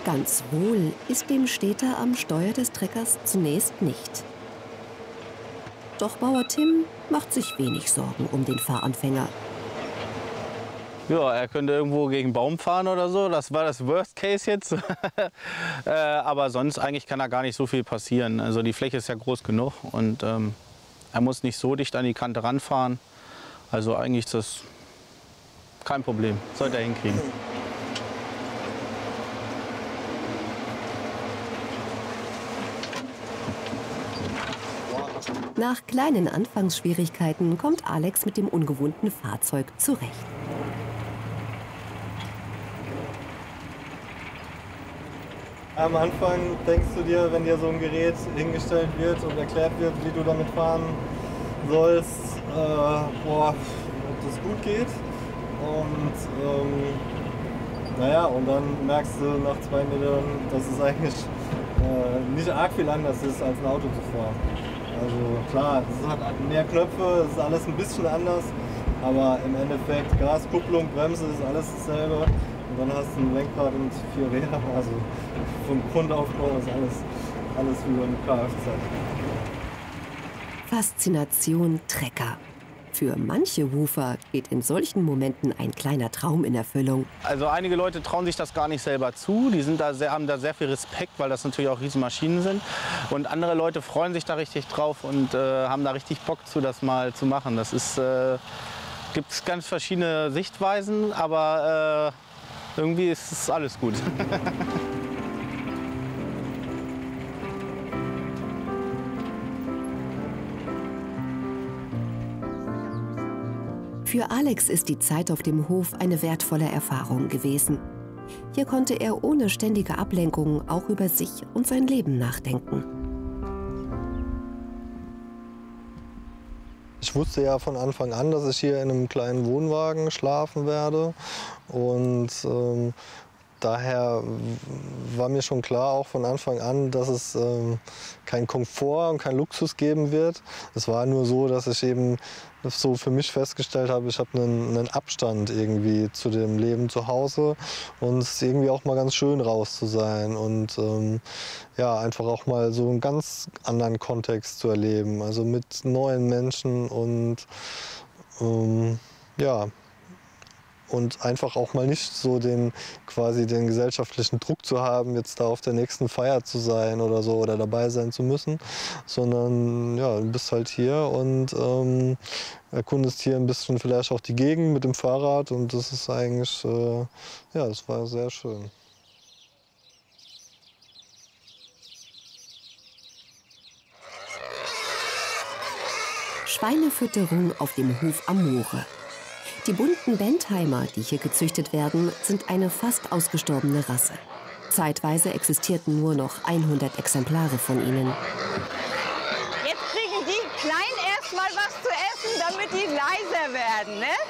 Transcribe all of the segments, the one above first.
Ganz wohl ist dem Städter am Steuer des Treckers zunächst nicht. Doch Bauer Tim macht sich wenig Sorgen um den Fahranfänger. Ja, er könnte irgendwo gegen einen Baum fahren oder so. Das war das Worst Case jetzt. Aber sonst eigentlich kann da gar nicht so viel passieren. Also die Fläche ist ja groß genug und er muss nicht so dicht an die Kante ranfahren. Also eigentlich ist das kein Problem. Sollte er hinkriegen. Nach kleinen Anfangsschwierigkeiten kommt Alex mit dem ungewohnten Fahrzeug zurecht. Am Anfang denkst du dir, wenn dir so ein Gerät hingestellt wird und erklärt wird, wie du damit fahren sollst, ob das gut geht. Und naja, und dann merkst du nach 2 Metern, dass es eigentlich nicht arg viel anders ist, als ein Auto zu fahren. Also klar, es hat mehr Knöpfe, es ist alles ein bisschen anders, aber im Endeffekt Gas, Kupplung, Bremse ist alles dasselbe. Und dann hast du ein Lenkrad und 4 Räder, also vom Grundaufbau ist alles wie beim Kfz. Faszination Trecker. Für manche Hufer geht in solchen Momenten ein kleiner Traum in Erfüllung. Also einige Leute trauen sich das gar nicht selber zu. Die haben da sehr viel Respekt, weil das natürlich auch Riesenmaschinen sind. Und andere Leute freuen sich da richtig drauf und haben da richtig Bock zu, das mal zu machen. Das ist, gibt ganz verschiedene Sichtweisen, aber irgendwie ist es alles gut. Für Alex ist die Zeit auf dem Hof eine wertvolle Erfahrung gewesen. Hier konnte er ohne ständige Ablenkung auch über sich und sein Leben nachdenken. Ich wusste ja von Anfang an, dass ich hier in einem kleinen Wohnwagen schlafen werde. Und daher war mir schon klar, auch von Anfang an, dass es keinen Komfort und keinen Luxus geben wird. Es war nur so, dass ich eben so für mich festgestellt habe, ich habe einen Abstand irgendwie zu dem Leben zu Hause und es ist irgendwie auch mal ganz schön raus zu sein und ja, einfach auch mal so einen ganz anderen Kontext zu erleben, also mit neuen Menschen und ja. Und einfach auch mal nicht so quasi den gesellschaftlichen Druck zu haben, jetzt da auf der nächsten Feier zu sein oder so oder dabei sein zu müssen, sondern ja, du bist halt hier und erkundest hier ein bisschen vielleicht auch die Gegend mit dem Fahrrad und das ist eigentlich, ja, das war sehr schön. Schweinefütterung auf dem Hof am Moore. Die bunten Bentheimer, die hier gezüchtet werden, sind eine fast ausgestorbene Rasse. Zeitweise existierten nur noch 100 Exemplare von ihnen. Jetzt kriegen die Kleinen erst mal was zu essen, damit die leiser werden, ne?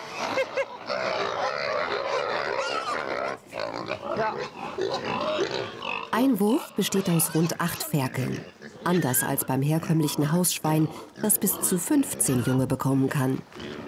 Ja. Ein Wurf besteht aus rund 8 Ferkeln. Anders als beim herkömmlichen Hausschwein, das bis zu 15 Junge bekommen kann.